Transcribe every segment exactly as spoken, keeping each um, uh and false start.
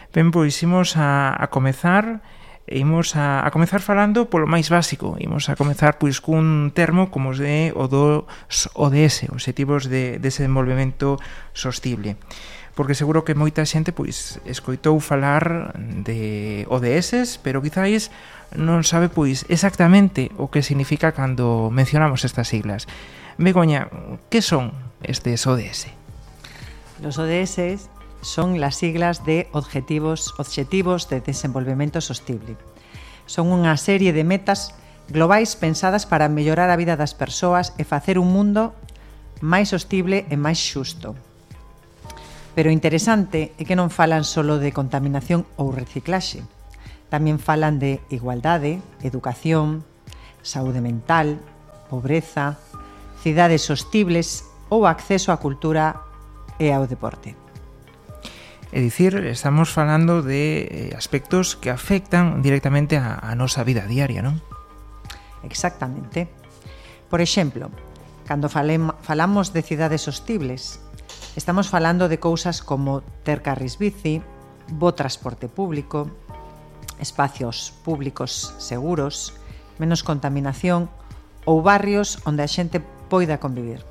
Ben, pois imos a, a comezar imos a, a comezar falando polo máis básico. Imos a comezar pois cun termo como os de o dos O D S, Obxectivos de Desenvolvemento Sostible. Porque seguro que moita xente pois escoitou falar de O D S, pero quizáis non sabe pois exactamente o que significa cando mencionamos estas siglas. Begoña, que son estes O D S? Los O D S son las siglas de Objetivos, Obxectivos de Desenvolvemento Sostible. Son unha serie de metas globais pensadas para mellorar a vida das persoas e facer un mundo máis sostible e máis xusto. Pero o interesante é que non falan solo de contaminación ou reciclaxe. Tamén falan de igualdade, educación, saúde mental, pobreza, cidades sostibles ou acceso á cultura e ao deporte. É dicir, estamos falando de aspectos que afectan directamente a, a nosa vida diaria, non? Exactamente. Por exemplo, cando falem, falamos de cidades sostibles, estamos falando de cousas como ter carris bici, bo transporte público, espacios públicos seguros, menos contaminación ou barrios onde a xente poida convivir.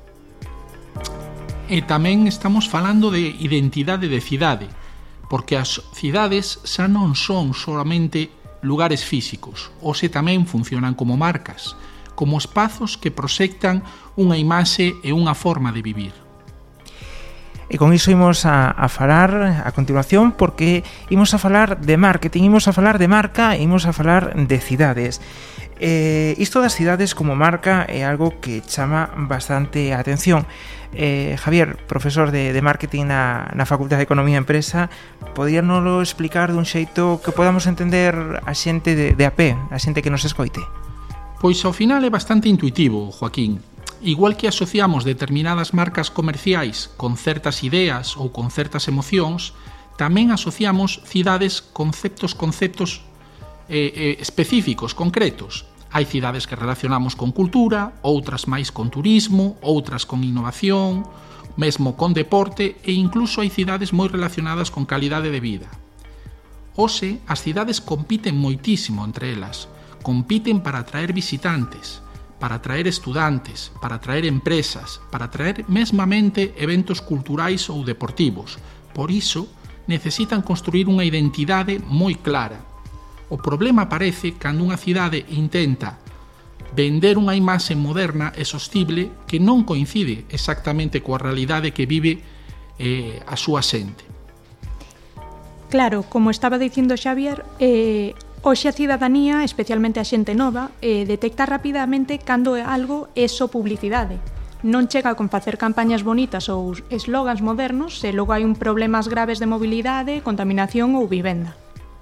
E tamén estamos falando de identidade de cidade, porque as cidades xa non son solamente lugares físicos, hoxe tamén funcionan como marcas, como espazos que proxectan unha imaxe e unha forma de vivir. E con iso imos a, a falar a continuación, porque imos a falar de marketing, imos a falar de marca e imos a falar de cidades. Eh, isto das cidades como marca é algo que chama bastante a atención. Eh, Javier, profesor de, de marketing na, na Facultade de Economía e Empresa, podíanoslo explicar dun xeito que podamos entender a xente de, de a pé, a xente que nos escoite? Pois ao final é bastante intuitivo, Joaquín. Igual que asociamos determinadas marcas comerciais con certas ideas ou con certas emocións, tamén asociamos cidades con conceptos, conceptos eh, eh, específicos, concretos. Hai cidades que relacionamos con cultura, outras máis con turismo, outras con innovación, mesmo con deporte e incluso hai cidades moi relacionadas con calidade de vida. Hoxe, as cidades compiten moitísimo entre elas. Compiten para atraer visitantes, para atraer estudantes, para atraer empresas, para atraer mesmamente eventos culturais ou deportivos. Por iso, necesitan construir unha identidade moi clara. O problema aparece cando unha cidade intenta vender unha imaxe moderna e sostible que non coincide exactamente coa realidade que vive eh, a súa xente. Claro, como estaba dicindo Xavier, eh, hoxe a cidadanía, especialmente a xente nova, eh, detecta rapidamente cando algo é só publicidade. Non chega con facer campañas bonitas ou eslogans modernos se logo hai un problemas graves de mobilidade, contaminación ou vivenda.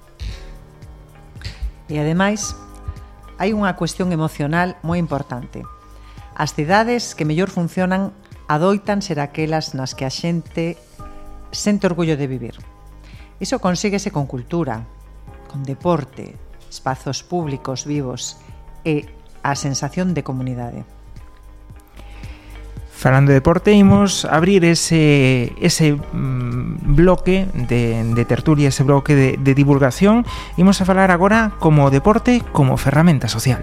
E ademais, hai unha cuestión emocional moi importante. As cidades que mellor funcionan adoitan ser aquelas nas que a xente sente orgullo de vivir. Iso consíguese con cultura, con deporte, espazos públicos vivos e a sensación de comunidade. Falando de deporte, imos abrir ese, ese mm, bloque de, de tertulia, ese bloque de, de divulgación. Imos a falar agora como deporte como ferramenta social.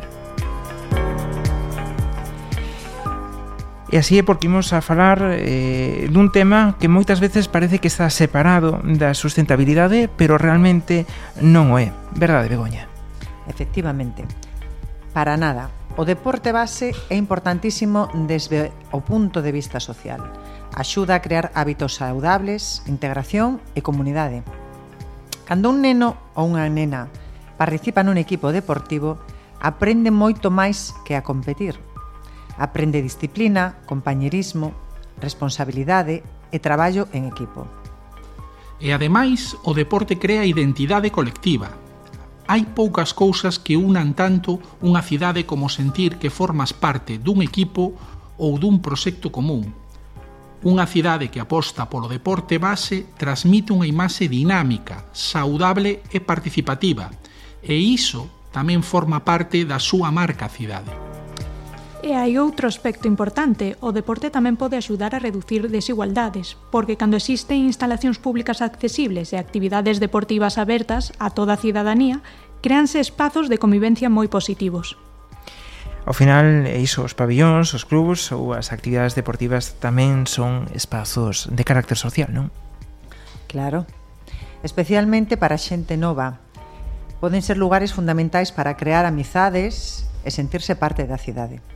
E así é porque imos a falar eh, dun tema que moitas veces parece que está separado da sustentabilidade, pero realmente non o é. Verdade, Begoña? Efectivamente. Para nada. O deporte base é importantísimo desde o punto de vista social. Axuda a crear hábitos saudables, integración e comunidade. Cando un neno ou unha nena participa nun equipo deportivo, aprende moito máis que a competir. Aprende disciplina, compañerismo, responsabilidade e traballo en equipo. E ademais, o deporte crea identidade colectiva. Hai poucas cousas que unan tanto unha cidade como sentir que formas parte dun equipo ou dun proxecto común. Unha cidade que aposta polo deporte base transmite unha imaxe dinámica, saudable e participativa, e iso tamén forma parte da súa marca cidade. E hai outro aspecto importante, o deporte tamén pode axudar a reducir desigualdades, porque cando existen instalacións públicas accesibles e actividades deportivas abertas a toda a cidadanía, créanse espazos de convivencia moi positivos. Ao final, iso, os pabillóns, os clubs ou as actividades deportivas tamén son espazos de carácter social, non? Claro, especialmente para xente nova. Poden ser lugares fundamentais para crear amizades e sentirse parte da cidade.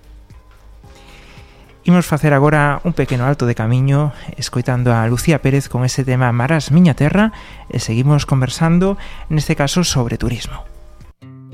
Imos facer agora un pequeno alto de camiño escoitando a Lucía Pérez con ese tema Marás Miña Terra e seguimos conversando, neste caso, sobre turismo.